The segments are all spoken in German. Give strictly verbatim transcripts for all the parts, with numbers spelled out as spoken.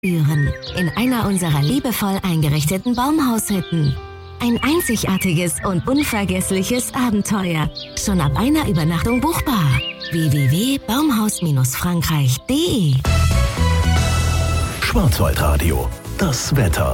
Büren in einer unserer liebevoll eingerichteten Baumhaushütten. Ein einzigartiges und unvergessliches Abenteuer. Schon ab einer Übernachtung buchbar. w w w punkt baumhaus frankreich punkt de Schwarzwaldradio, das Wetter.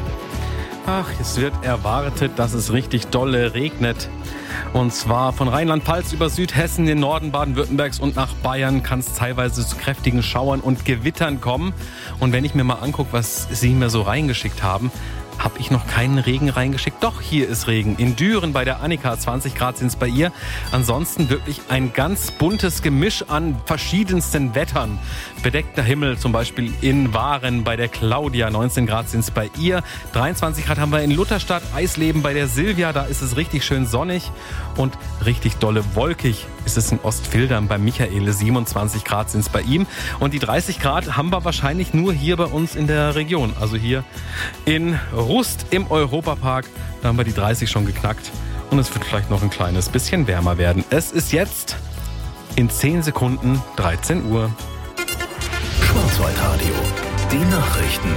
Ach, es wird erwartet, dass es richtig dolle regnet. Und zwar von Rheinland-Pfalz über Südhessen, den Norden Baden-Württembergs und nach Bayern kann es teilweise zu kräftigen Schauern und Gewittern kommen. Und wenn ich mir mal angucke, was Sie mir so reingeschickt haben, habe ich noch keinen Regen reingeschickt. Doch, hier ist Regen. In Düren bei der Annika, zwanzig Grad sind es bei ihr. Ansonsten wirklich ein ganz buntes Gemisch an verschiedensten Wettern. Bedeckter Himmel, zum Beispiel in Waren bei der Claudia, neunzehn Grad sind es bei ihr. dreiundzwanzig Grad haben wir in Lutherstadt, Eisleben bei der Silvia, da ist es richtig schön sonnig. Und richtig dolle wolkig ist es in Ostfildern bei Michael, siebenundzwanzig Grad sind es bei ihm. Und die dreißig Grad haben wir wahrscheinlich nur hier bei uns in der Region, also hier in Rust im Europapark. Da haben wir die dreißig schon geknackt und es wird vielleicht noch ein kleines bisschen wärmer werden. Es ist jetzt in zehn Sekunden dreizehn Uhr. Schwarzwaldradio, die Nachrichten.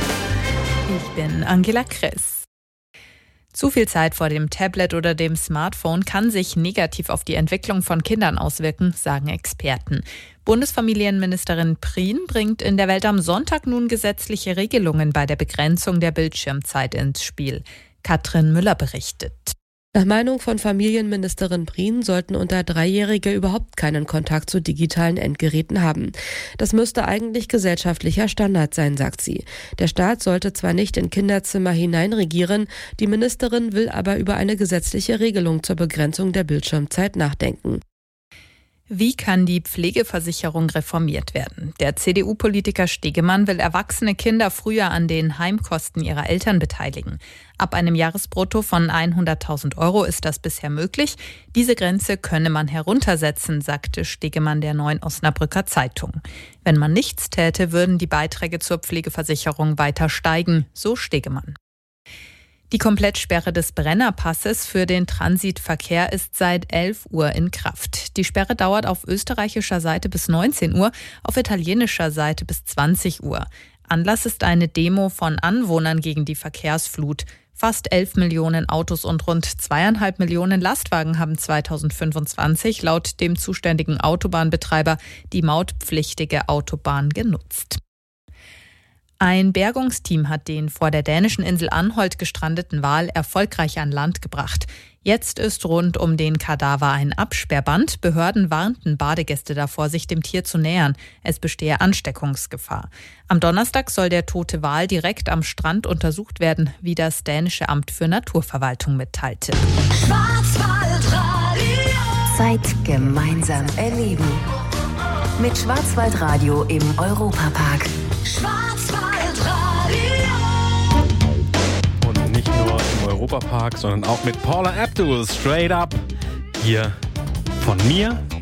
Ich bin Angela Kress. Zu viel Zeit vor dem Tablet oder dem Smartphone kann sich negativ auf die Entwicklung von Kindern auswirken, sagen Experten. Bundesfamilienministerin Prien bringt in der Welt am Sonntag nun gesetzliche Regelungen bei der Begrenzung der Bildschirmzeit ins Spiel. Katrin Müller berichtet. Nach Meinung von Familienministerin Prien sollten unter Dreijährige überhaupt keinen Kontakt zu digitalen Endgeräten haben. Das müsste eigentlich gesellschaftlicher Standard sein, sagt sie. Der Staat sollte zwar nicht in Kinderzimmer hineinregieren, die Ministerin will aber über eine gesetzliche Regelung zur Begrenzung der Bildschirmzeit nachdenken. Wie kann die Pflegeversicherung reformiert werden? Der C D U-Politiker Stegemann will erwachsene Kinder früher an den Heimkosten ihrer Eltern beteiligen. Ab einem Jahresbrutto von hunderttausend Euro ist das bisher möglich. Diese Grenze könne man heruntersetzen, sagte Stegemann der Neuen Osnabrücker Zeitung. Wenn man nichts täte, würden die Beiträge zur Pflegeversicherung weiter steigen, so Stegemann. Die Komplettsperre des Brennerpasses für den Transitverkehr ist seit elf Uhr in Kraft. Die Sperre dauert auf österreichischer Seite bis neunzehn Uhr, auf italienischer Seite bis zwanzig Uhr. Anlass ist eine Demo von Anwohnern gegen die Verkehrsflut. Fast elf Millionen Autos und rund zweieinhalb Millionen Lastwagen haben zweitausendfünfundzwanzig laut dem zuständigen Autobahnbetreiber die mautpflichtige Autobahn genutzt. Ein Bergungsteam hat den vor der dänischen Insel Anholt gestrandeten Wal erfolgreich an Land gebracht. Jetzt ist rund um den Kadaver ein Absperrband. Behörden warnten Badegäste davor, sich dem Tier zu nähern. Es bestehe Ansteckungsgefahr. Am Donnerstag soll der tote Wal direkt am Strand untersucht werden, wie das dänische Amt für Naturverwaltung mitteilte. Schwarzwaldradio. Zeit gemeinsam erleben. Mit Schwarzwaldradio im Europapark. Schwarzwaldradio. Und nicht nur im Europapark, sondern auch mit Paula Abdul, Straight Up. Hier von mir